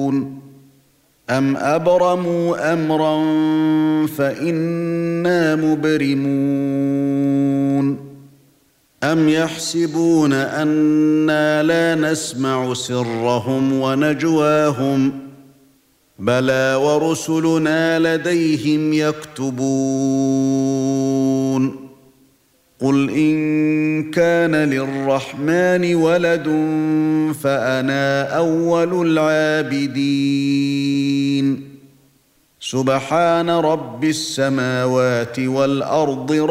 أَمْ أَبْرَمُوا أَمْرًا فَإِنَّا مُبْرِمُونَ أَمْ يَحْسَبُونَ أَنَّا لَا نَسْمَعُ سِرَّهُمْ وَنَجْوَاهُمْ بَلَى وَرُسُلُنَا لَدَيْهِمْ يَكْتُبُونَ قُلْ إِن كَانَ لِلرَّحْمَنِ وَلَدٌ فَأَنَا أَوَّلُ الْعَابِدِينَ سُبْحَانَ رَبِّ السَّمَاوَاتِ وَالْأَرْضِ